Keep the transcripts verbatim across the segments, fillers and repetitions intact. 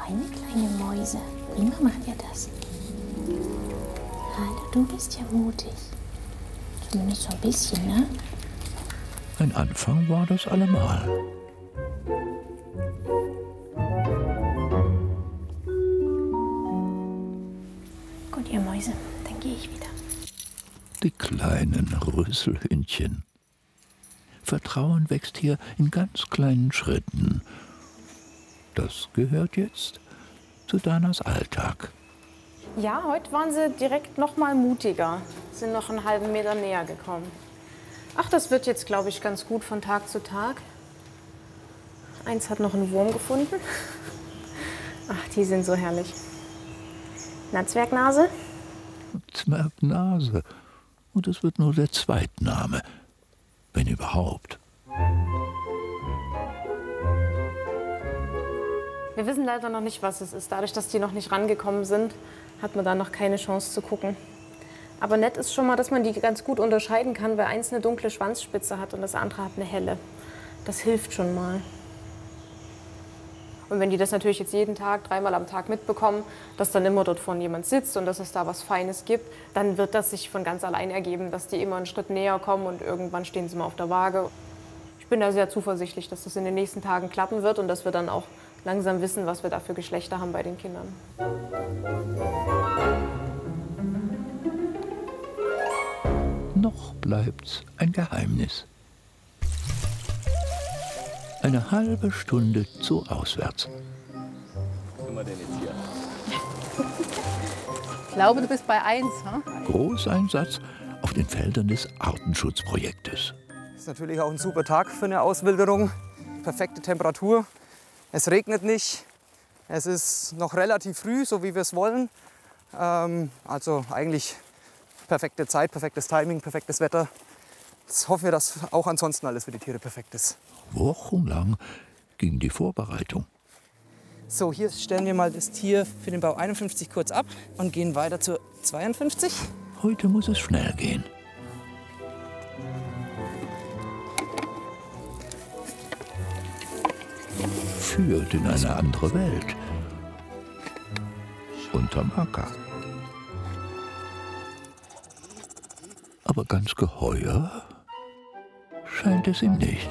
feine kleine Mäuse. Prima macht ihr das. Hallo, du bist ja mutig. Zumindest so ein bisschen, ne? Ein Anfang war das allemal. Gut, ihr Mäuse, dann gehe ich wieder. Die kleinen Rüsselhündchen. Vertrauen wächst hier in ganz kleinen Schritten. Das gehört jetzt zu Danas Alltag. Ja, heute waren sie direkt noch mal mutiger. Sind noch einen halben Meter näher gekommen. Ach, das wird jetzt, glaube ich, ganz gut von Tag zu Tag. Eins hat noch einen Wurm gefunden. Ach, die sind so herrlich. Na, Zwergnase? Zwergnase. Und es wird nur der Zweitname, wenn überhaupt. Wir wissen leider noch nicht, was es ist. Dadurch, dass die noch nicht rangekommen sind, hat man da noch keine Chance zu gucken. Aber nett ist schon mal, dass man die ganz gut unterscheiden kann, weil eins eine dunkle Schwanzspitze hat und das andere hat eine helle. Das hilft schon mal. Und wenn die das natürlich jetzt jeden Tag, dreimal am Tag mitbekommen, dass dann immer dort vorne jemand sitzt und dass es da was Feines gibt, dann wird das sich von ganz allein ergeben, dass die immer einen Schritt näher kommen und irgendwann stehen sie mal auf der Waage. Ich bin da sehr zuversichtlich, dass das in den nächsten Tagen klappen wird und dass wir dann auch langsam wissen, was wir da für Geschlechter haben bei den Kindern. Noch bleibt's ein Geheimnis. Eine halbe Stunde zu auswärts. Was haben wir denn jetzt hier? Ich glaube, du bist bei eins, hm? Großeinsatz auf den Feldern des Artenschutzprojektes. Ist natürlich auch ein super Tag für eine Auswilderung. Perfekte Temperatur. Es regnet nicht. Es ist noch relativ früh, so wie wir es wollen. Ähm, also eigentlich perfekte Zeit, perfektes Timing, perfektes Wetter. Jetzt hoffen wir, dass auch ansonsten alles für die Tiere perfekt ist. Wochenlang ging die Vorbereitung. So, hier stellen wir mal das Tier für den Bau einundfünfzig kurz ab und gehen weiter zur zweiundfünfzig. Heute muss es schnell gehen. Führt in eine andere Welt. Unterm Acker. Aber ganz geheuer scheint es ihm nicht.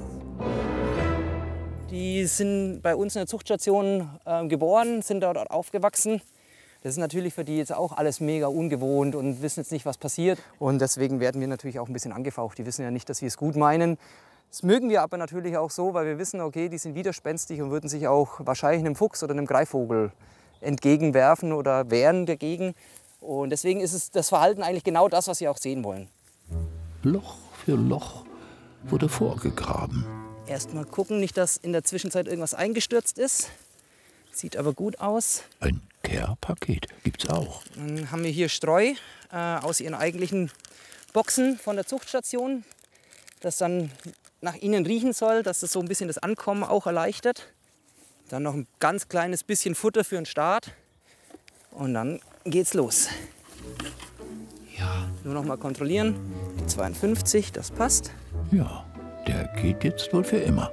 Die sind bei uns in der Zuchtstation äh, geboren, sind dort aufgewachsen. Das ist natürlich für die jetzt auch alles mega ungewohnt und wissen jetzt nicht, was passiert. Und deswegen werden wir natürlich auch ein bisschen angefaucht. Die wissen ja nicht, dass wir es gut meinen. Das mögen wir aber natürlich auch so, weil wir wissen, okay, die sind widerspenstig und würden sich auch wahrscheinlich einem Fuchs oder einem Greifvogel entgegenwerfen oder wehren dagegen. Und deswegen ist es das Verhalten eigentlich genau das, was sie auch sehen wollen. Loch für Loch wurde vorgegraben. Erst mal gucken, nicht, dass in der Zwischenzeit irgendwas eingestürzt ist. Sieht aber gut aus. Ein Care-Paket gibt's auch. Dann haben wir hier Streu äh, aus ihren eigentlichen Boxen von der Zuchtstation, das dann nach ihnen riechen soll, dass das so ein bisschen das Ankommen auch erleichtert. Dann noch ein ganz kleines bisschen Futter für den Start. Und dann geht's los. Ja, nur noch mal kontrollieren. Die zweiundfünfzig, das passt. Ja, der geht jetzt wohl für immer.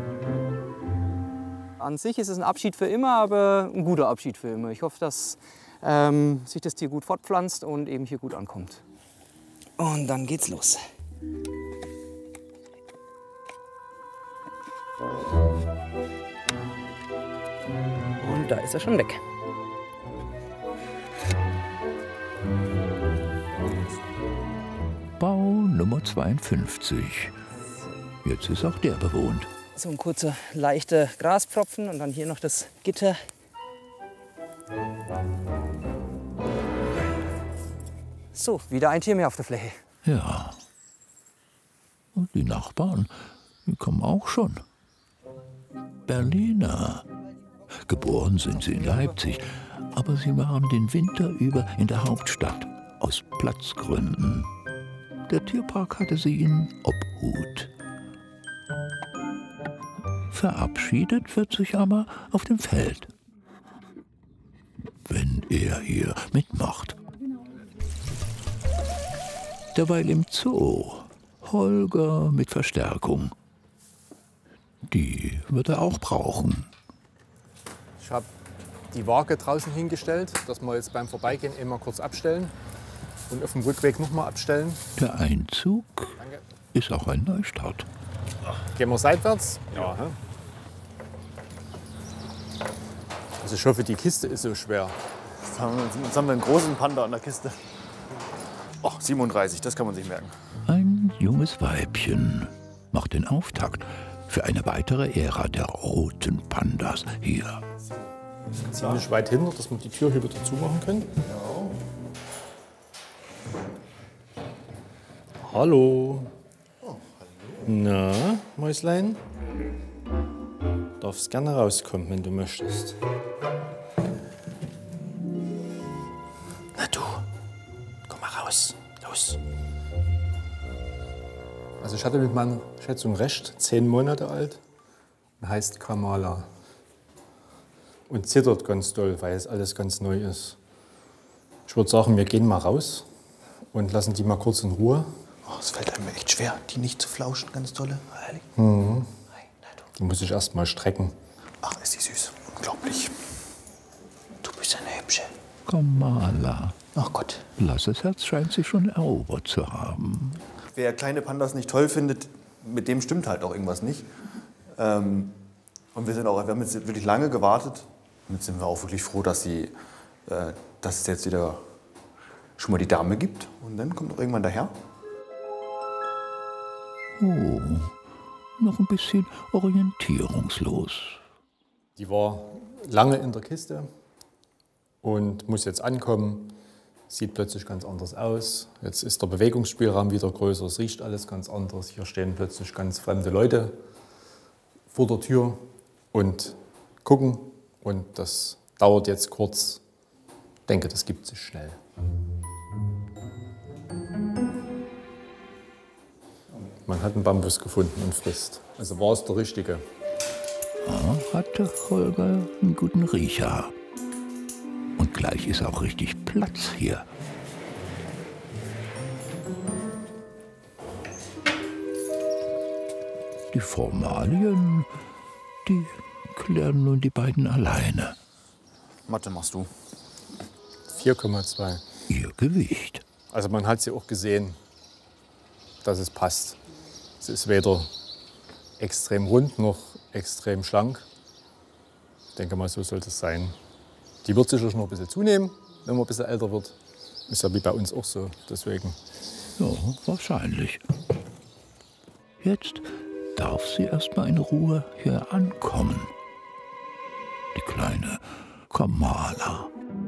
An sich ist es ein Abschied für immer, aber ein guter Abschied für immer. Ich hoffe, dass ähm, sich das Tier gut fortpflanzt und eben hier gut ankommt. Und dann geht's los. Und da ist er schon weg. Bau Nummer zweiundfünfzig. Jetzt ist auch der bewohnt. So ein kurzer, leichter Graspfropfen und dann hier noch das Gitter. So, wieder ein Tier mehr auf der Fläche. Ja. Und die Nachbarn, die kommen auch schon. Berliner. Geboren sind sie in Leipzig, aber sie waren den Winter über in der Hauptstadt, aus Platzgründen. Der Tierpark hatte sie in Obhut. Verabschiedet wird sich aber auf dem Feld, wenn er hier mitmacht. Derweil im Zoo Holger mit Verstärkung. Die wird er auch brauchen. Ich habe die Waage draußen hingestellt, dass wir jetzt beim Vorbeigehen immer kurz abstellen und auf dem Rückweg noch mal abstellen. Der Einzug Danke. ist auch ein Neustart. Gehen wir seitwärts? Ja. Also ich hoffe, die Kiste ist so schwer. Jetzt haben wir, jetzt haben wir einen großen Panda an der Kiste. Oh, siebenunddreißig, das kann man sich merken. Ein junges Weibchen macht den Auftakt für eine weitere Ära der roten Pandas hier. Ziemlich weit hinter, dass wir die Tür hier wieder zumachen können. Hallo. Oh, hallo. Na, Mäuslein? Darfst gerne rauskommen, wenn du möchtest. Na du, komm mal raus. Los. Also ich hatte mit meiner Schätzung recht, zehn Monate alt, und heißt Kamala. Und zittert ganz doll, weil es alles ganz neu ist. Ich würde sagen, wir gehen mal raus und lassen die mal kurz in Ruhe. Oh, es fällt einem echt schwer, die nicht zu flauschen, ganz tolle. Mhm. Nein, na du. Die muss ich erst mal strecken. Ach, ist die süß. Unglaublich. Du bist eine Hübsche. Kamala. Ach Gott. Lasses Herz scheint sich schon erobert zu haben. Wer kleine Pandas nicht toll findet, mit dem stimmt halt auch irgendwas nicht. Ähm, und wir, sind auch, wir haben jetzt wirklich lange gewartet. Und jetzt sind wir auch wirklich froh, dass, sie, äh, dass es jetzt wieder schon mal die Dame gibt. Und dann kommt auch irgendwann daher. Oh, noch ein bisschen orientierungslos. Die war lange in der Kiste und muss jetzt ankommen. Sieht plötzlich ganz anders aus. Jetzt ist der Bewegungsspielraum wieder größer, es riecht alles ganz anders. Hier stehen plötzlich ganz fremde Leute vor der Tür und gucken. Und das dauert jetzt kurz. Ich denke, das gibt sich schnell. Man hat einen Bambus gefunden und frisst. Also war es der Richtige. Da hatte Holger einen guten Riecher. Und gleich ist auch richtig Platz hier. Die Formalien, die klären nun die beiden alleine. Mathe machst du. vier Komma zwei. Ihr Gewicht. Also man hat sie auch gesehen, dass es passt. Es ist weder extrem rund noch extrem schlank. Ich denke mal, so sollte es sein. Die wird sicher noch ein bisschen zunehmen, wenn man ein bisschen älter wird. Ist ja wie bei uns auch so, deswegen. Ja, wahrscheinlich. Jetzt darf sie erst mal in Ruhe hier ankommen. Die kleine Kamala.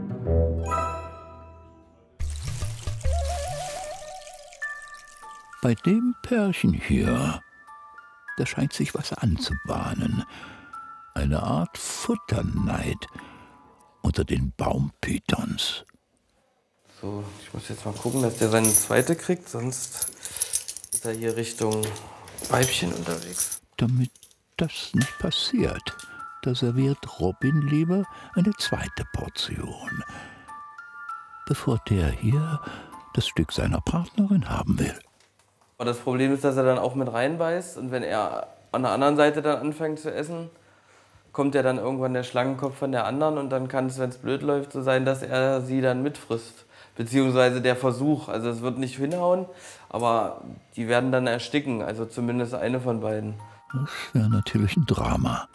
Bei dem Pärchen hier, da scheint sich was anzubahnen. Eine Art Futterneid unter den Baumpythons. So, ich muss jetzt mal gucken, dass der seine zweite kriegt, sonst ist er hier Richtung Weibchen unterwegs. Damit das nicht passiert, da serviert Robin lieber eine zweite Portion, bevor der hier das Stück seiner Partnerin haben will. Aber das Problem ist, dass er dann auch mit reinbeißt und wenn er an der anderen Seite dann anfängt zu essen, kommt ja dann irgendwann der Schlangenkopf von der anderen und dann kann es, wenn es blöd läuft, so sein, dass er sie dann mitfrisst. Beziehungsweise der Versuch, also es wird nicht hinhauen, aber die werden dann ersticken, also zumindest eine von beiden. Das wäre natürlich ein Drama.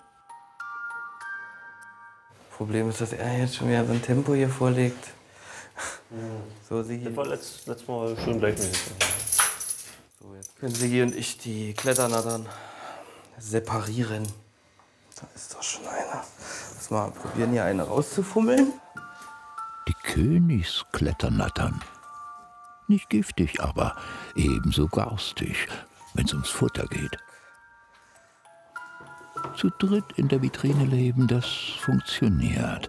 Problem ist, dass er jetzt schon wieder so ein Tempo hier vorlegt. So, Sigi. Das war letztes, letztes Mal schön gleichmäßig. So, jetzt können Sigi und ich die Kletternattern separieren. Da ist doch schon einer. Lass mal probieren, hier eine rauszufummeln. Die Königskletternattern. Nicht giftig, aber ebenso garstig, wenn es ums Futter geht. Zu dritt in der Vitrine leben, das funktioniert.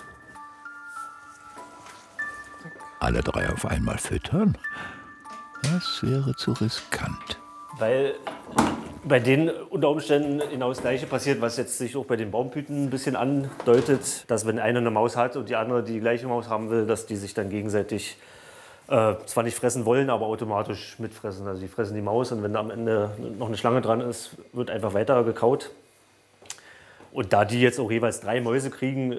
Alle drei auf einmal füttern? Das wäre zu riskant. Weil bei denen unter Umständen genau das Gleiche passiert, was jetzt sich auch bei den Baumpythen ein bisschen andeutet, dass wenn einer eine Maus hat und die andere die gleiche Maus haben will, dass die sich dann gegenseitig äh, zwar nicht fressen wollen, aber automatisch mitfressen. Also die fressen die Maus und wenn da am Ende noch eine Schlange dran ist, wird einfach weiter gekaut. Und da die jetzt auch jeweils drei Mäuse kriegen,